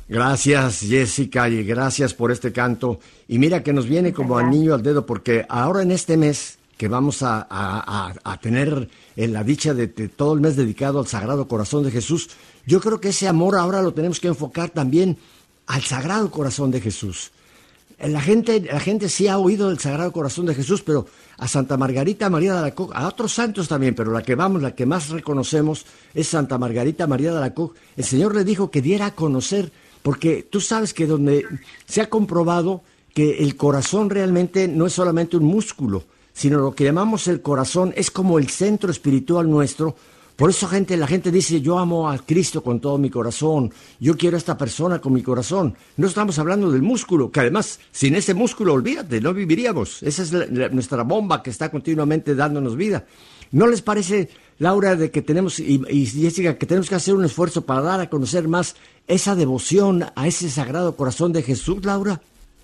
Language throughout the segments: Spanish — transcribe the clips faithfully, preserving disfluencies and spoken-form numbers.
Gracias, Jessica, y gracias por este canto. Y mira que nos viene como anillo al dedo, porque ahora en este mes que vamos a, a, a, a tener en la dicha de, de todo el mes dedicado al Sagrado Corazón de Jesús, yo creo que ese amor ahora lo tenemos que enfocar también al Sagrado Corazón de Jesús. La gente, la gente sí ha oído del Sagrado Corazón de Jesús, pero a Santa Margarita María de Alacoque, a otros santos también, pero la que vamos, la que más reconocemos es Santa Margarita María de Alacoque. El Señor le dijo que diera a conocer, porque tú sabes que donde se ha comprobado que el corazón realmente no es solamente un músculo, sino lo que llamamos el corazón es como el centro espiritual nuestro. Por eso gente, la gente dice, yo amo a Cristo con todo mi corazón, yo quiero a esta persona con mi corazón. No estamos hablando del músculo, que además, sin ese músculo, olvídate, no viviríamos. Esa es la, la, nuestra bomba que está continuamente dándonos vida. ¿No les parece, Laura, de que tenemos, y, y Jessica, que tenemos que hacer un esfuerzo para dar a conocer más esa devoción a ese Sagrado Corazón de Jesús, Laura?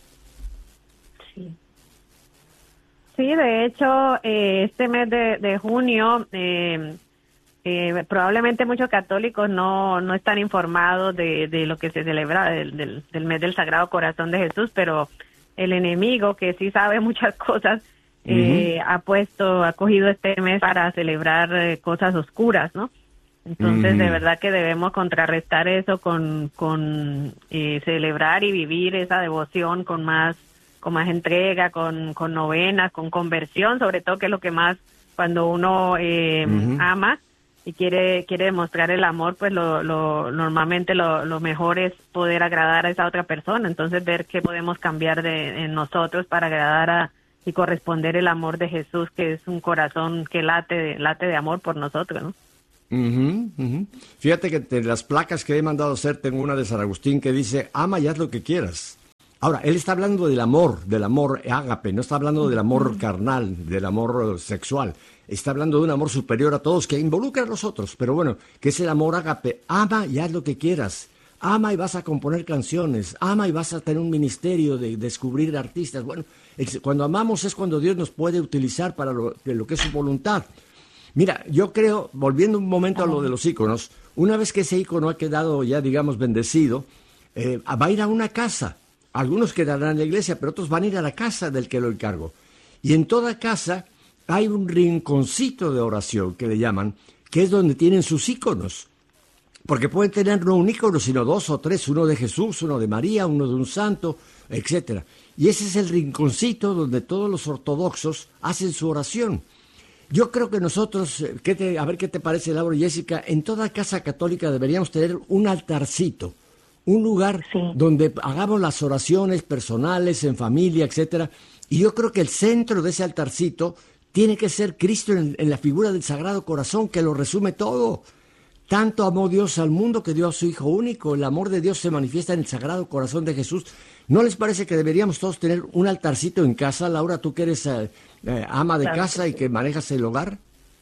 Sí. Sí, de hecho, eh, este mes de, de junio... Eh, Eh, probablemente muchos católicos no, no están informados de, de lo que se celebra del, del, del mes del Sagrado Corazón de Jesús, pero el enemigo, que sí sabe muchas cosas, eh, uh-huh. ha puesto, ha cogido este mes para celebrar eh, cosas oscuras, ¿no? Entonces, uh-huh. de verdad que debemos contrarrestar eso con, con eh, celebrar y vivir esa devoción con más, con más entrega, con, con novenas, con conversión, sobre todo, que es lo que más, cuando uno eh, uh-huh. ama y quiere quiere demostrar el amor, pues lo, lo normalmente lo, lo mejor es poder agradar a esa otra persona. Entonces, ver qué podemos cambiar de en nosotros para agradar a y corresponder el amor de Jesús, que es un corazón que late late de amor por nosotros, ¿no? Uh-huh, uh-huh. Fíjate que de las placas que he mandado hacer tengo una de San Agustín que dice, ama y haz lo que quieras. Ahora, él está hablando del amor, del amor ágape, no está hablando del amor carnal, del amor sexual. Está hablando de un amor superior a todos que involucra a los otros, pero bueno, que es el amor ágape. Ama y haz lo que quieras. Ama y vas a componer canciones. Ama y vas a tener un ministerio de descubrir artistas. Bueno, cuando amamos es cuando Dios nos puede utilizar para lo, lo que es su voluntad. Mira, yo creo, volviendo un momento a lo de los íconos, una vez que ese ícono ha quedado ya, digamos, bendecido, eh, va a ir a una casa. Algunos quedarán en la iglesia, pero otros van a ir a la casa del que lo encargó. Y en toda casa hay un rinconcito de oración, que le llaman, que es donde tienen sus íconos. Porque pueden tener no un ícono, sino dos o tres, uno de Jesús, uno de María, uno de un santo, etcétera. Y ese es el rinconcito donde todos los ortodoxos hacen su oración. Yo creo que nosotros, ¿qué te, a ver qué te parece, Laura y Jessica, en toda casa católica deberíamos tener un altarcito. Un lugar sí. donde hagamos las oraciones personales, en familia, etcétera. Y yo creo que el centro de ese altarcito tiene que ser Cristo en, en la figura del Sagrado Corazón, que lo resume todo. Tanto amó Dios al mundo que dio a su Hijo único. El amor de Dios se manifiesta en el Sagrado Corazón de Jesús. ¿No les parece que deberíamos todos tener un altarcito en casa? Laura, tú que eres eh, eh, ama de claro casa que y que manejas el hogar.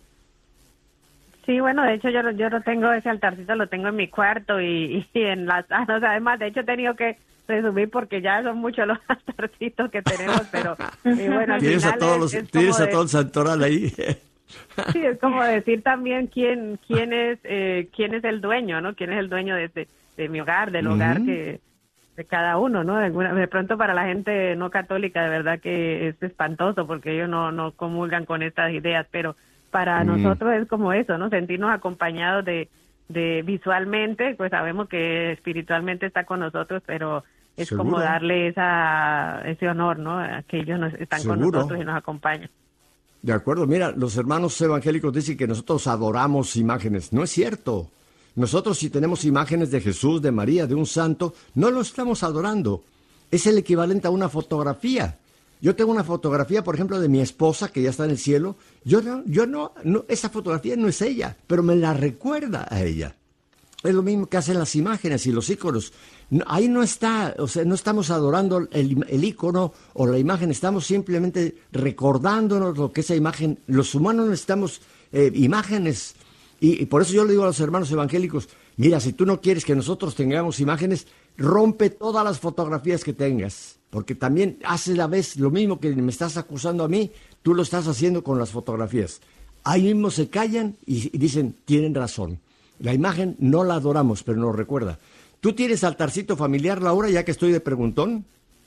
Sí, bueno, de hecho yo yo no tengo ese altarcito, lo tengo en mi cuarto y, y en las, ah, no, o sea, además de hecho he tenido que resumir porque ya son muchos los altarcitos que tenemos, pero y bueno, al tienes final a todos los, es, es tienes a de, todo el santoral ahí. Sí, es como decir también quién quién es eh, quién es el dueño, ¿no? Quién es el dueño de este, de mi hogar, del uh-huh. hogar que de cada uno, ¿no? De, alguna, de pronto para la gente no católica de verdad que es espantoso porque ellos no no comulgan con estas ideas, pero para mm. nosotros es como eso, ¿no? Sentirnos acompañados de, de visualmente, pues sabemos que espiritualmente está con nosotros, pero es ¿Seguro? Como darle esa ese honor, ¿no? A que ellos nos, están ¿Seguro? Con nosotros y nos acompañan. De acuerdo, mira, los hermanos evangélicos dicen que nosotros adoramos imágenes. No es cierto. Nosotros si tenemos imágenes de Jesús, de María, de un santo, no lo estamos adorando. Es el equivalente a una fotografía. Yo tengo una fotografía, por ejemplo, de mi esposa, que ya está en el cielo. Yo no, yo no, no, esa fotografía no es ella, pero me la recuerda a ella. Es lo mismo que hacen las imágenes y los íconos. No, ahí no está, o sea, no estamos adorando el, el ícono o la imagen, estamos simplemente recordándonos lo que esa imagen. Los humanos necesitamos eh, imágenes. Y, y por eso yo le digo a los hermanos evangélicos, mira, si tú no quieres que nosotros tengamos imágenes, rompe todas las fotografías que tengas. Porque también hace la vez lo mismo que me estás acusando a mí, tú lo estás haciendo con las fotografías. Ahí mismo se callan y, y dicen, tienen razón. La imagen no la adoramos, pero nos recuerda. ¿Tú tienes altarcito familiar, Laura, ya que estoy de preguntón?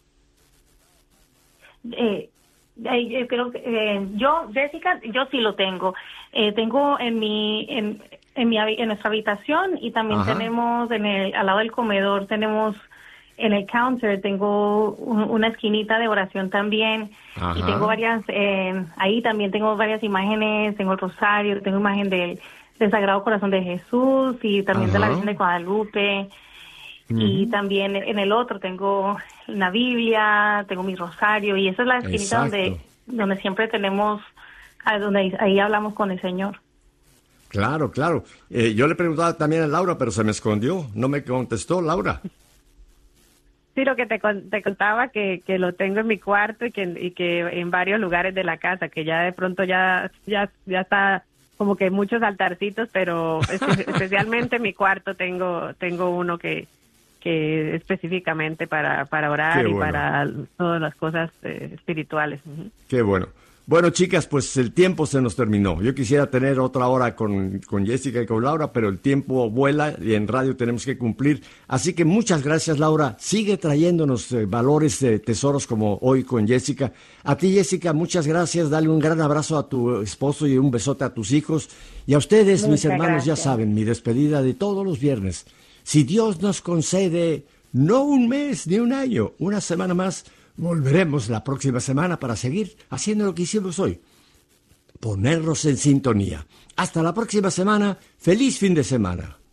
Eh, eh, yo creo que eh, yo, Jessica, yo sí lo tengo. Eh, tengo en mi en, en mi habi- en nuestra habitación y también Ajá. tenemos en el al lado del comedor tenemos en el counter tengo un- una esquinita de oración también. Ajá. Y tengo varias eh, ahí también tengo varias imágenes, tengo el rosario, tengo imagen del, del Sagrado Corazón de Jesús y también de la Ajá. Virgen de Guadalupe. Y Ujú. también en el otro tengo la Biblia, tengo mi rosario y esa es la esquinita donde Exacto. donde siempre tenemos, ah, donde ahí, ahí hablamos con el Señor. Claro, claro. Eh, yo le preguntaba también a Laura, pero se me escondió. No me contestó, Laura. Sí, lo que te, con- te contaba que, que lo tengo en mi cuarto y que, y que en varios lugares de la casa, que ya de pronto ya, ya, ya está como que muchos altarcitos, pero espe- especialmente en mi cuarto tengo, tengo uno que, que específicamente para, para orar Qué y bueno. para todas las cosas eh, espirituales. Ujú. Qué bueno. Bueno, chicas, pues el tiempo se nos terminó. Yo quisiera tener otra hora con, con Jessica y con Laura, pero el tiempo vuela y en radio tenemos que cumplir. Así que muchas gracias, Laura. Sigue trayéndonos eh, valores, eh, tesoros como hoy con Jessica. A ti, Jessica, muchas gracias. Dale un gran abrazo a tu esposo y un besote a tus hijos. Y a ustedes, mis Muchas hermanos, ya gracias. saben, mi despedida de todos los viernes. Si Dios nos concede no un mes ni un año, una semana más, volveremos la próxima semana para seguir haciendo lo que hicimos hoy. Ponernos en sintonía. Hasta la próxima semana. Feliz fin de semana.